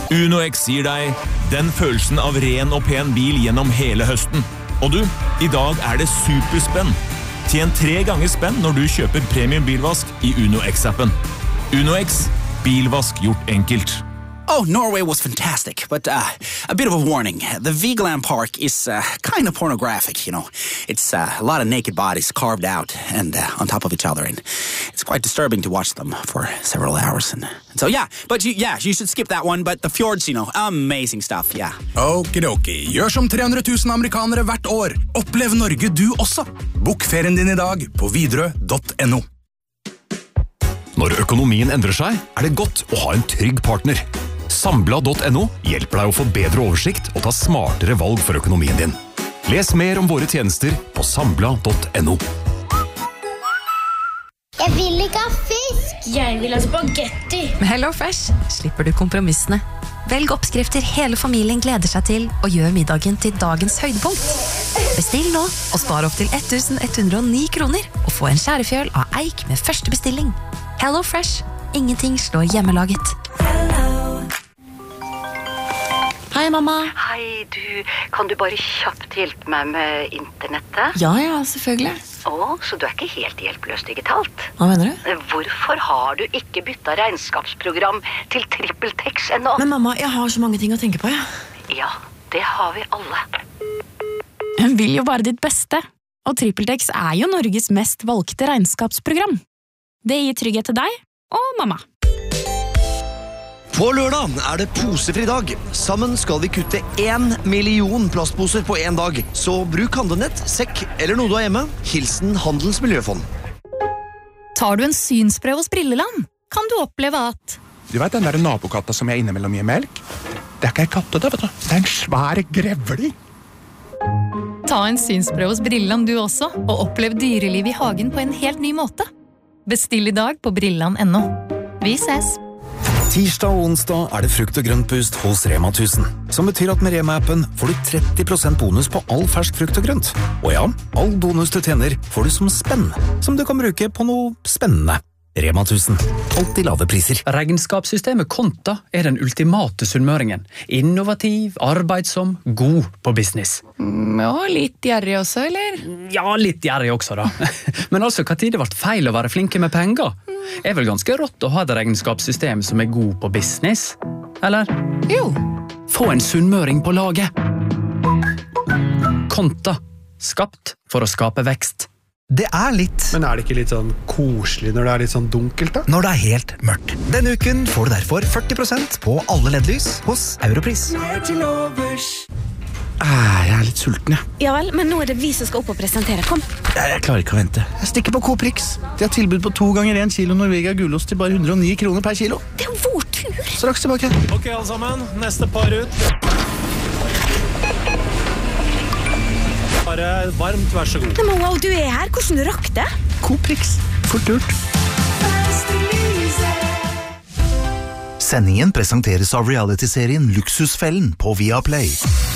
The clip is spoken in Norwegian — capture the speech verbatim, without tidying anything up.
UnoX gir deg den følelsen av ren og pen bil gjennom hele høsten. Og du, i dag er det superspenn. Tjen tre ganger spenn når du kjøper premium bilvask i UnoX-appen. UnoX, bilvask gjort enkelt. Oh, Norway was fantastic, but uh, a bit of a warning. The Vigeland Park is uh, kind of pornographic, you know. It's uh, a lot of naked bodies carved out and uh, on top of each other, and it's quite disturbing to watch them for several hours. And, and so, yeah, but you, yeah, you should skip that one, but the fjords, you know, amazing stuff, yeah. Okidoki, gjør som tre hundre tusen amerikanere hvert år. Opplev Norge du også. Bok ferien din i dag på widerøe punktum no. Når økonomien endrer seg, er det godt å ha en trygg partner. Sambla punktum no hjelper deg å få bedre oversikt og ta smartere valg for økonomien din. Les mer om våre tjenester på sambla punktum no. Jeg vil ikke ha fisk! Jeg vil ha spagetti! Med HelloFresh slipper du kompromissene. Velg oppskrifter hele familien gleder seg til og gjør middagen til dagens høydepunkt. Bestill nå og spar opp til elleven hundre og ni kroner og få en skjærefjøl av eik med første bestilling. HelloFresh. Ingenting slår hjemmelaget. Hei, mamma. Hei, du. Kan du bare kjapt hjelpe meg med internettet? Ja, ja, selvfølgelig. Å, så du er ikke helt hjelpeløs digitalt? Hva mener du? Hvorfor har du ikke byttet regnskapsprogram til TrippelTex ennå? Men mamma, jeg har så mange ting å tenke på, ja. Ja, det har vi alle. Hun vil jo bare ditt beste. Og TrippelTex er jo Norges mest valgte regnskapsprogram. Det gir trygghet til deg og mamma. På lørdag er det posefri dag. Sammen skal vi kutte en million plastposer på en dag. Så bruk handlenett, sekk eller noe du har hjemme. Hilsen Handels Miljøfond. Tar du en synsprøve hos Brilleland, kan du oppleve at... Du vet den der nabokatta som jeg innimellom gir melk? Det er ikke en katte det, vet du. Det er en svær grevling. Ta en synsprøve hos Brilleland du også, og opplev dyreliv i hagen på en helt ny måte. Bestill i dag på brilland punktum no. Vi ses! Tirsdag og onsdag er det frukt og grøntboost hos Rema tusen, som betyr at med Rema-appen får du tretti prosent bonus på all fersk frukt og grønt. Og ja, all bonus du tjener får du som spenn, som du kan bruke på noe spennende. Rema tusen. Alltid lave priser. Regnskapssystemet Konta er den ultimate sunnmøringen. Innovativ, arbeidsom, god på business. Ja, litt gjerrig også, eller? Ja, litt gjerrig også da. Men altså, hva tid det ble feil å være flinke med penger? Er vel ganske rått å ha et regnskapssystem som er god på business? Eller? Jo. Få en sunnmøring på laget. Konta. Skapt for å skape vekst. Det er litt. Men er det ikke litt sånn koselig når det er litt sånn dunkelt da? Når det er helt mørkt. Denne uken får du derfor førti prosent på alle L E D-lys hos Europris. Ah, jeg er litt sulten, jeg. Ja vel, men nå er det vi som skal opp og presentere. Kom. Jeg, jeg klarer ikke å vente. Jeg stikker på Coprix. De har tilbud på to ganger en kilo Norvegia gulost til bare hundre og ni kroner per kilo. Det er jo vår tur. Straks tilbake. Ok, alle sammen. Neste par ut. Bare varmt, vær så god. Men wow, du er her. Hvordan du rakk det? Coprix. Fort gjort. Sendingen presenteres av reality-serien Luksusfellen på Viaplay.